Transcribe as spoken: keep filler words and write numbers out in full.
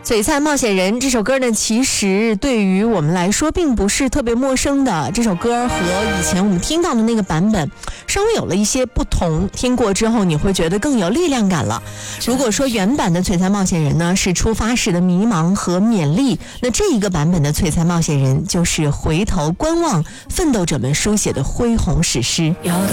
璀璨冒险人这首歌呢，其实对于我们来说并不是特别陌生的。这首歌和以前我们听到的那个版本稍微有了一些不同，听过之后你会觉得更有力量感了。如果说原版的璀璨冒险人呢是出发时的迷茫和勉励，那这一个版本的璀璨冒险人就是回头观望奋斗者们书写的恢宏史诗。